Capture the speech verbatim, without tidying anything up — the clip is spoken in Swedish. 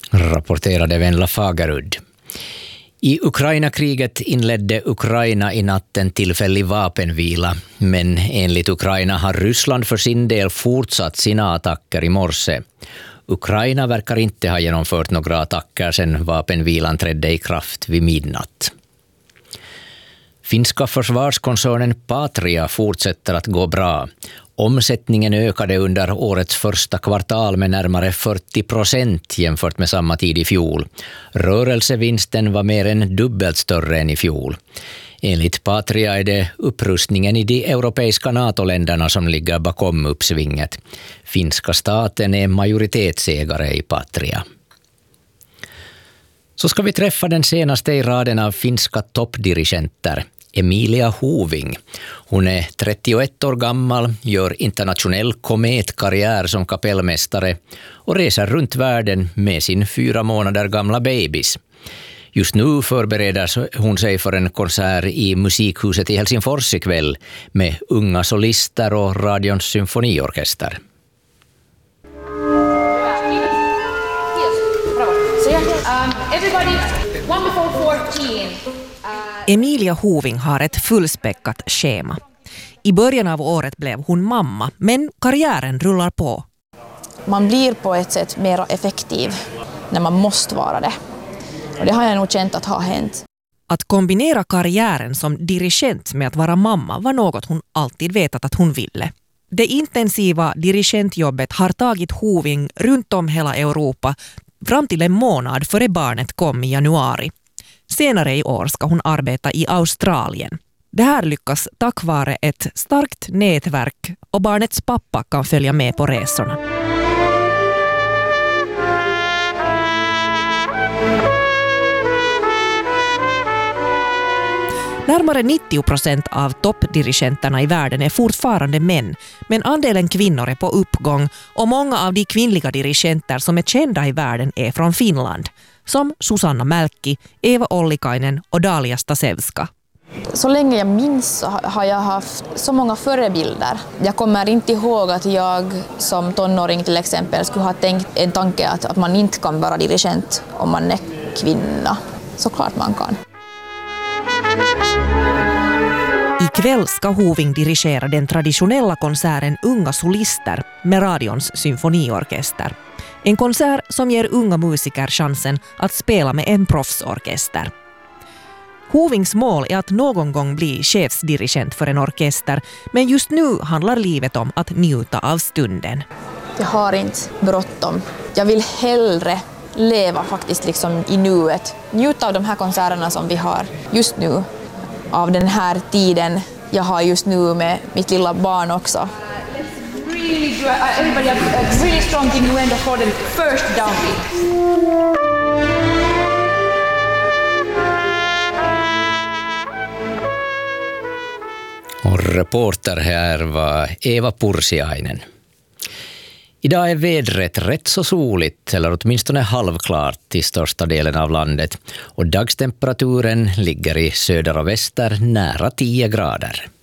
rapporterade Venla Fagerud. I Ukraina-kriget inledde Ukraina i natten tillfällig vapenvila, men enligt Ukraina har Ryssland för sin del fortsatt sina attacker i morse. Ukraina verkar inte ha genomfört några attacker sedan vapenvilan trädde i kraft vid midnatt. Finska försvarskoncernen Patria fortsätter att gå bra. Omsättningen ökade under årets första kvartal med närmare fyrtio procent jämfört med samma tid i fjol. Rörelsevinsten var mer än dubbelt större än i fjol. Enligt Patria är det upprustningen i de europeiska NATO-länderna som ligger bakom uppsvinget. Finska staten är majoritetsägare i Patria. Så ska vi träffa den senaste i raden av finska toppdirigenter, Emilia Hoving. Hon är trettioett år gammal, gör internationell kometkarriär som kapellmästare och reser runt världen med sin fyra månader gamla babys. Just nu förbereder hon sig för en konsert i musikhuset i Helsingfors ikväll med unga solister och radions symfoniorkester. Emilia Hoving har ett fullspäckat schema. I början av året blev hon mamma, men karriären rullar på. Man blir på ett sätt mer effektiv när man måste vara det. Och det har jag nog känt att ha hänt. Att kombinera karriären som dirigent med att vara mamma var något hon alltid vetat att hon ville. Det intensiva dirigentjobbet har tagit Hoving runt om hela Europa fram till en månad före barnet kom i januari. Senare i år ska hon arbeta i Australien. Det här lyckas tack vare ett starkt nätverk och barnets pappa kan följa med på resorna. Närmare nittio procent av toppdirigenterna i världen är fortfarande män, men andelen kvinnor är på uppgång och många av de kvinnliga dirigenter som är kända i världen är från Finland, som Susanna Mälkki, Eva Ollikainen och Dalia Stasevska. Så länge jag minns så har jag haft så många förebilder. Jag kommer inte ihåg att jag som tonåring till exempel skulle ha tänkt en tanke att, att man inte kan vara dirigent om man är kvinna. Såklart man kan. Ikväll ska Hoving dirigera den traditionella konserten Unga solister med radions symfoniorkester. En konsert som ger unga musiker chansen att spela med en proffsorkester. Hovings mål är att någon gång bli chefsdirigent för en orkester, men just nu handlar livet om att njuta av stunden. Jag har inte bråttom. Jag vill hellre leva faktiskt liksom i nuet. Njuta av de här konserterna som vi har just nu. Av den här tiden jag har just nu med mitt lilla barn också. Really good. Everybody have a really strong innuendo for the first downbeat. Och reporter här var Eva Pursiainen. Idag är vädret rätt så soligt, eller åtminstone halvklart i största delen av landet. Och dagstemperaturen ligger i söder och väster nära tio grader.